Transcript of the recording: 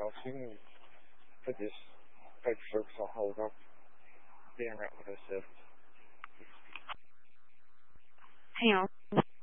else. You can put this paper service on hold. I'll be en route with this. Hang on.